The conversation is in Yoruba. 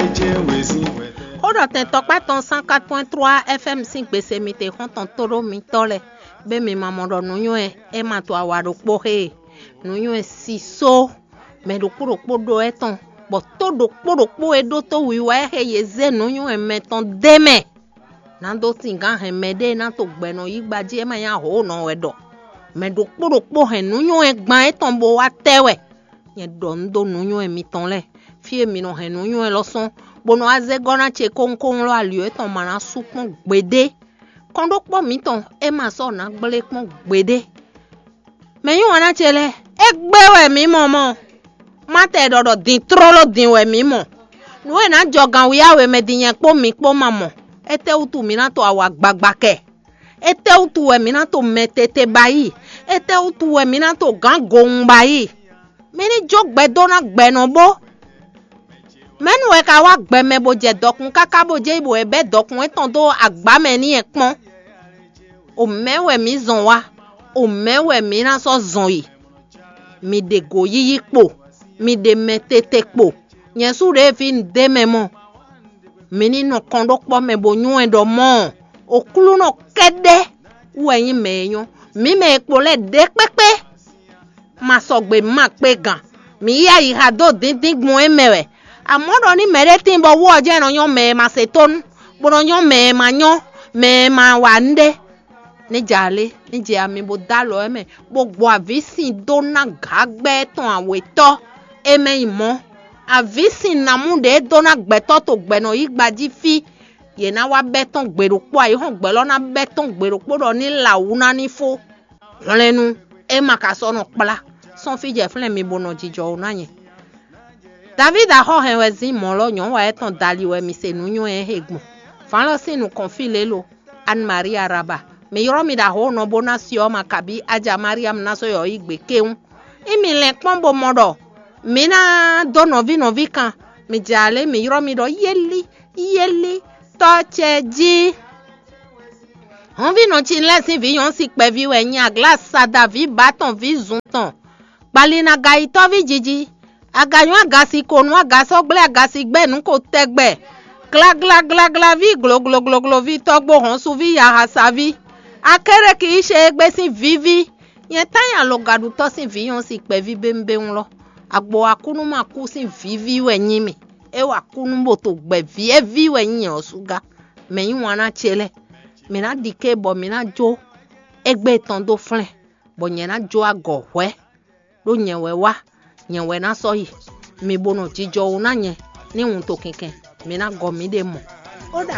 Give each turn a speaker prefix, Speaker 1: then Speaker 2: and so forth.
Speaker 1: Ora ten tokpa ton 104.3 FM 5 gbese mi te konton toro mi tole be mi mamoro nunyo e ma to awaro pohe nunyo e siso me do do eton bo to do edo to wiwa he yeze nunyo e meton deme na do tinga he mede na to gbeno yigbaji e ma ya ho no edo me do he nunyo e gban eton bo wa tewe yen do ndo nunyo e mi ton le fie mi no he nunyo e loson bono aze gona che konkon lo alio eton mana supon gbede kondo po mi ton e ma so na gbele pon gbede me yin wana chele e gbewe mi momo ma te dodo din trolo din we mi mo no e na jogan wi awe me din yen po mi po mamo e te utu mi na to awa gbagba ke e te utu we mi na to metete bayi e te utu we mi na to gangon bayi me ni jogbe do na gbe no bo menu e ka wa gbe me bo je dokun kaka bo je ibo e be dokun eton do agba me ni epon o mewe mi zon wa o mewe mi na so zon yi mi de go yiyi po mi de metete po yen su re fi de me mo mi ni no kondo po me bo nyun e do mo o kulu no kede wo yin me yan mi me epo le de pepe ma so gbe ma pe gan mi ya yi ha do din gbon e mewe amodo ni mere tin bo wo je no yon me ma seton bo no yon me ma yon me ma wande ni jale ni je ami bo dalo eme bo gbo avisin do na gagbe ton aweto eme imo avisin na mu de do na gbeto to gbe no igbaji fi ye na wa beton gbero po ayi hon gbe lo na beton gbero po do ni lawuna ni fo lenu e maka so no pla son fi je flen mi bono jijo na yen David a ho henwe zin mon lo nyon wa eton dali we mi se nunyo e hegbon fan lo se nu confile lo Anne Maria Raba me yoro mi da ho no bonasio makabi aja Mariam na so yo igbe keun imi le pon bo modo mi na do novi kan mi jale mi yoro mi do yeli to cheji on vi no tin lesin vi yon si pe vi we yin glace sada vi baton vi zunton balina gai to vi jiji agayon agasi konu agaso gble agasi gbe nu ko tegbe gla vi glo vi togbo hon su vi ya hasavi akere ki se egbe sin vivi yen tayan lo gadu to sin vi yon si pe vi bembe nlo agbo akunu ma ku sin vivi we yin mi e wa kunu bo to gbe vi e vi we yin osuga me yin wana chele me na dike bo me na jo egbe ton do flen bo yen na jo agohwe lo yen we wa yen we na so yi mi bono jijo una yen ni un to kinken mi na go mi de mo o da